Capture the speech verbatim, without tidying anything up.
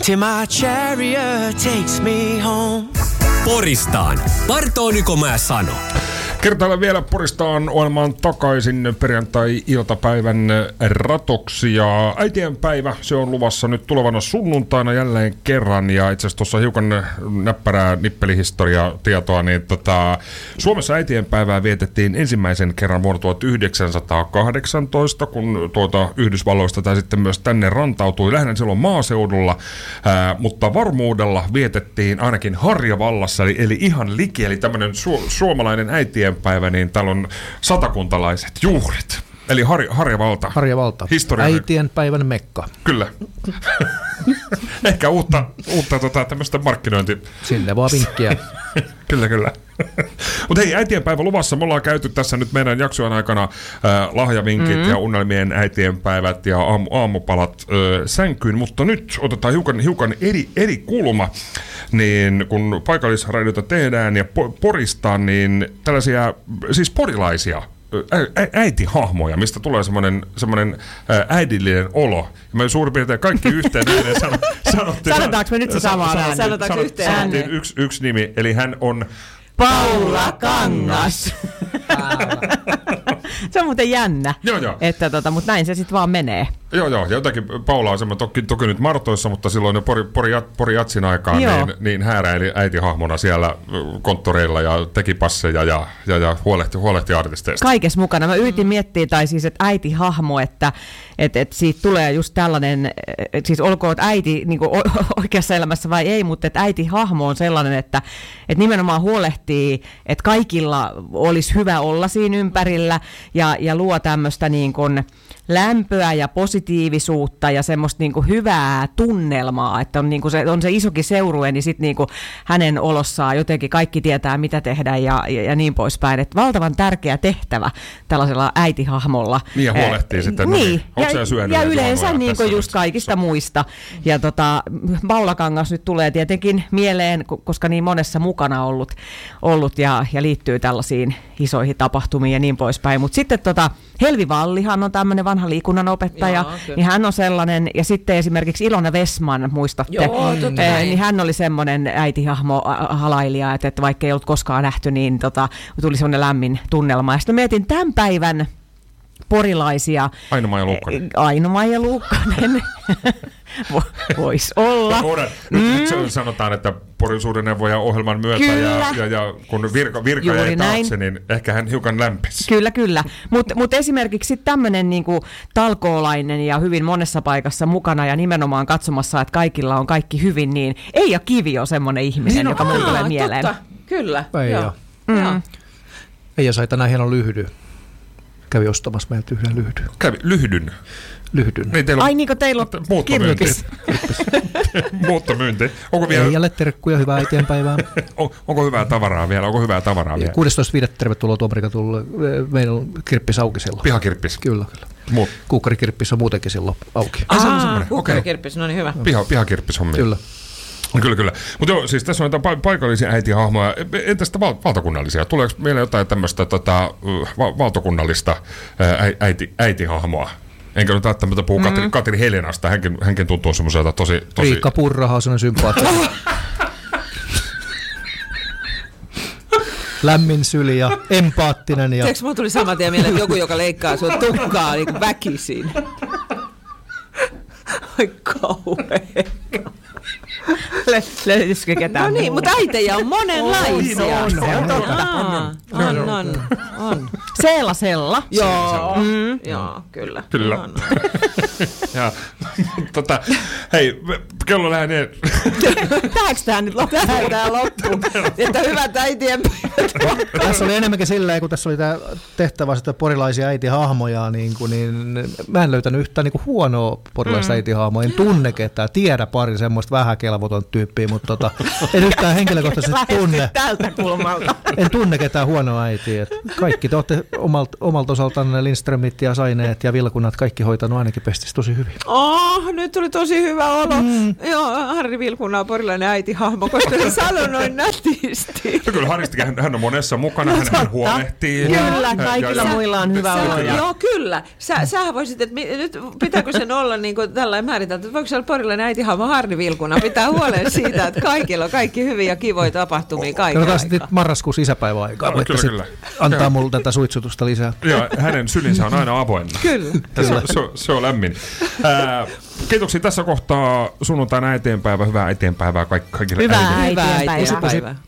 till my chariot takes me home. Poristaan. Partoo Nykomaa sano. Kertaillaan vielä Poristaan ohjelmaan takaisin perjantai-iltapäivän ratoksi. Ja äitienpäivä, se on luvassa nyt tulevana sunnuntaina jälleen kerran. Ja itse asiassa tuossa hiukan näppärää nippelihistoriatietoa, niin tota, Suomessa äitienpäivää vietettiin ensimmäisen kerran vuonna tuhatyhdeksänsataakahdeksantoista, kun tuota Yhdysvalloista tai sitten myös tänne rantautui. Lähinnä silloin maaseudulla, ää, mutta varmuudella vietettiin ainakin Harjavallassa, eli, eli ihan liki, eli tämmöinen su- suomalainen äitien päivä, niin täällä on satakuntalaiset juhlit. Eli Har- Harjavalta. Harjavalta. Historiallinen. Äitien päivän mekka. Kyllä. Ehkä uutta, uutta tota, tämmöistä markkinointi. Sinne vaan vinkkiä. Kyllä, kyllä. Mutta hei, äitienpäivä luvassa. Me ollaan käyty tässä nyt meidän jaksojen aikana äh, lahjavinkit mm-hmm. ja unelmien äitienpäivät ja aamu, aamupalat äh, sänkyyn, mutta nyt otetaan hiukan, hiukan eri, eri kulma. Niin kun paikallisradiota tehdään ja po- poristaan, niin tällaisia, siis porilaisia ä- ä- äitihahmoja, mistä tulee semmoinen, semmoinen ä- äidillinen olo. Ja me suurin piirtein kaikki yhteen ääneen san- sanottiin. Sanotaanko me nyt se sama ääni? Sanotaanko yhteen sanottiin yksi, yksi nimi, eli hän on Paula Kangas. Se on muuten jännä, joo, joo. että tota, mutta näin se sitten vaan menee. Joo, joo. Ja jotenkin Paula on semmoinen, toki, toki nyt Martoissa, mutta silloin jo Pori, Pori, Pori Jatsin aikaan niin, niin hääräili äitihahmona siellä konttoreilla ja teki passeja ja, ja, ja huolehti, huolehti artisteista. Kaikessa mukana. Mä yritin miettiä, tai siis, että äitihahmo, että et, et siitä tulee just tällainen, et siis olkoon äiti niin kuin oikeassa elämässä vai ei, mutta että äitihahmo on sellainen, että et nimenomaan huolehtii, että kaikilla olisi hyvä olla siinä ympärillä ja, ja luo tämmöistä niin kuin lämpöä ja positiivisuutta ja semmoista niinku hyvää tunnelmaa, että on, niinku se, on se isokin seurue, niin sitten niinku hänen olossaan jotenkin kaikki tietää, mitä tehdään ja, ja, ja niin poispäin. Et valtavan tärkeä tehtävä tällaisella äitihahmolla. Niin ja huolehtii eh, sitten. Niin, no, ja, ja yleensä niinku just kaikista muista. Ja tota, Paula Kangas nyt tulee tietenkin mieleen, koska niin monessa mukana ollut, ollut ja, ja liittyy tällaisiin isoihin tapahtumiin ja niin poispäin. Mutta sitten tota, Helvi Vallihan on tämmöinen vanha liikunnanopettaja, joo, niin hän on sellainen, ja sitten esimerkiksi Ilona Westman, muistatte, joo, eh, niin hän oli semmoinen äitihahmo halailija, että, että vaikka ei ollut koskaan nähty, niin tota, tuli semmoinen lämmin tunnelma. Ja sitten mietin tämän päivän porilaisia. Aino-Maija Luukkanen. Aino-Maija Luukkanen. Voisi olla. Nyt, mm. nyt sanotaan, että Porisuuden neuvoja ohjelman myötä ja, ja, ja kun virka, virka jäi taakse, niin ehkä hän hiukan lämpesi. Kyllä, kyllä. Mutta mut esimerkiksi tämmöinen niinku talkoolainen ja hyvin monessa paikassa mukana ja nimenomaan katsomassa, että kaikilla on kaikki hyvin, niin Eija Kivi on semmoinen ihminen, niin joka mulle tulee mieleen. Totta. Kyllä. Eija. Mm. Eija sai tänään hienon lyhdyn. Kävi ostamassa meiltä yhden lyhdyn. Kävi lyhdyn? Lyhdyn. Niin Ai niin kuin teillä on muuttomyynti. Muuttomyynti. Onko vielä... Eijalle terkkuja, hyvää äitienpäivää. on, onko hyvää tavaraa vielä? Onko hyvää tavaraa vielä? kuudestoista viidettä tervetuloa Tuomarikatulle. Meillä on kirppis auki silloin. Pihakirppis? Kyllä, kyllä. Muut. Kuukkarikirppis on muutenkin silloin auki. Ah, kuukkarikirppis, no niin hyvä. Piha, pihakirppis hommia. Kyllä. Kyllä, kyllä. Mutta joo, siis tässä on jotain paikallisia äitihahmoja. Entä sitten val- valtakunnallisia? Tuleeko meillä jotain tämmöistä tota, val- valtakunnallista ä- äiti, äitihahmoa? Enkä nyt välttämättä puhu mm-hmm. Katri, Katri Helenasta. Hänkin, hänkin tuntuu semmoiselta tosi... tosi... Riikka Purrahan on semmoinen sympaattinen. Lämmin syli ja empaattinen. Ja... Tiedätkö, mulla tuli saman tien mieleen, että joku, joka leikkaa sun tukkaa niin kuin väkisin. Oi kauhean. Löytyisikö ketään? No niin, mutta äitejä on monenlaisia. On, on, on, on, on, on. Seela Sella. Joo, mm. joo, kyllä. Kyllä. On. ja, tota, hei, kello lähenee. Tähänkö tähän nyt loppuun? Tähän loppuun. Että hyvät äitien päivät. Tässä oli enemmänkin silleen, kun tässä oli tämä tehtävä sitä porilaisia äitihahmoja, niin, kuin, niin mä en löytänyt yhtään niin kuin huonoa porilaista mm. äitihahmoa. En tunne ketään, tiedä pari semmoista vähän kelvoton tyyppiä, mutta tota, en yhtään henkilökohtaisesti tunne. Tältä kulmalta. En tunne ketään huonoa äitiä. Et kaikki te olette omalta, omalta osaltanne Lindströmit ja Saineet ja Vilkunat kaikki hoitanut ainakin pestis tosi hyvin. Oh, nyt nyt tuli tosi hyvä olo. Mm. Joo, Harri Vilkunaa on porilainen äitihahmo, koska se sanoi noin nätisti. No kyllä Haristakin, hän, hän on monessa mukana, hän, hän huolehtii. Kyllä, kaikilla ja, muilla on hyvä olo. Joo, kyllä. Sä, sähän voisit, että mi, nyt pitääkö sen olla niin kuin tällainen määritelty, että voiko se olla porilainen äitihahmo Harri Vilkuna? Pitää huolen siitä, että kaikilla on kaikki hyviä ja kivoja tapahtumia kaiken aikaa. Sitten marraskuussa isäpäiväaikaa, no, voitte kyllä, kyllä. antaa mulle tätä suitsutusta lisää. Ja hänen sylinsä on aina avoinna. Kyllä. Se, se, se on lämmin. Ää, kiitoksia tässä kohtaa sunnuntaina eteenpäivää. Hyvää eteenpäivää kaikille. Hyvää Hyvää äitienpäivää. äitienpäivää.